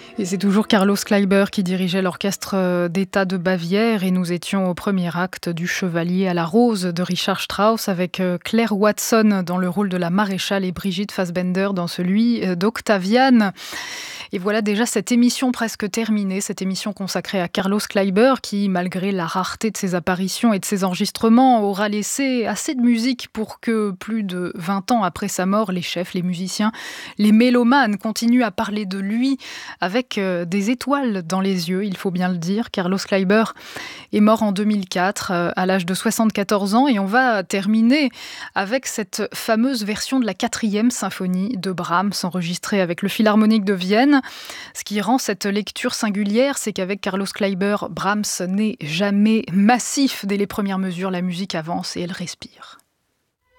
Et c'est toujours Carlos Kleiber qui dirigeait l'orchestre d'État de Bavière et nous étions au premier acte du Chevalier à la Rose de Richard Strauss avec Claire Watson dans le rôle de la maréchale et Brigitte Fassbender dans celui d'Octaviane. Et voilà déjà cette émission presque terminée, cette émission consacrée à Carlos Kleiber qui, malgré la rareté de ses apparitions et de ses enregistrements, aura laissé assez de musique pour que plus de 20 ans après sa mort, les chefs, les musiciens, les mélomanes continuent à parler de lui avec des étoiles dans les yeux, il faut bien le dire. Carlos Kleiber est mort en 2004 à l'âge de 74 ans et on va terminer avec cette fameuse version de la 4e symphonie de Brahms enregistrée avec le Philharmonique de Vienne. Ce qui rend cette lecture singulière, c'est qu'avec Carlos Kleiber, Brahms n'est jamais massif. Dès les premières mesures, la musique avance et elle respire.